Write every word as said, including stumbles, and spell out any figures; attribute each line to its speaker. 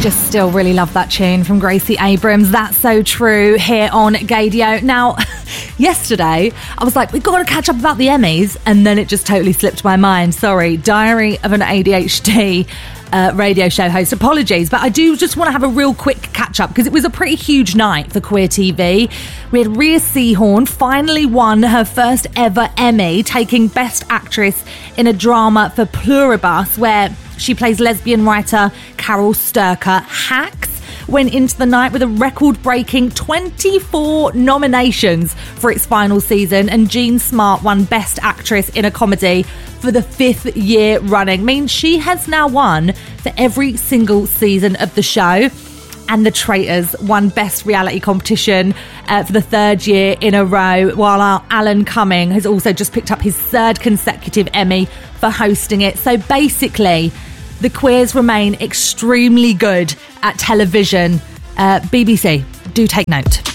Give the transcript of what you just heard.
Speaker 1: just still really love that tune from Gracie Abrams. That's so true here on Gaydio. Now, yesterday, I was like, we've got to catch up about the Emmys, and then it just totally slipped my mind. Sorry, Diary of an A D H D uh, radio show host. Apologies, but I do just want to have a real quick catch up because it was a pretty huge night for Queer T V. We had Rhea Seehorn finally won her first ever Emmy, taking Best Actress in a Drama for Pluribus, where she plays lesbian writer Carol Sturcker. Hacks went into the night with a record-breaking twenty-four nominations for its final season, and Jean Smart won Best Actress in a Comedy for the fifth year running. Means she has now won for every single season of the show. And The Traitors won Best Reality Competition uh, for the third year in a row, while our Alan Cumming has also just picked up his third consecutive Emmy for hosting it. So basically, the Queers remain extremely good at television. Uh, B B C, do take note.